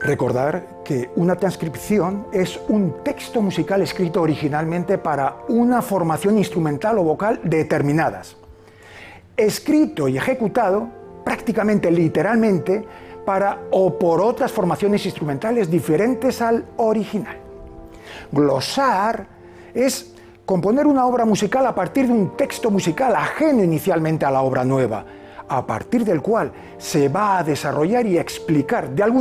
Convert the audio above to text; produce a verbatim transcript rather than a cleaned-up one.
Recordar que una transcripción es un texto musical escrito originalmente para una formación instrumental o vocal determinadas, escrito y ejecutado prácticamente literalmente para o por otras formaciones instrumentales diferentes al original. Glosar es componer una obra musical a partir de un texto musical ajeno inicialmente a la obra nueva, a partir del cual se va a desarrollar y explicar de alguna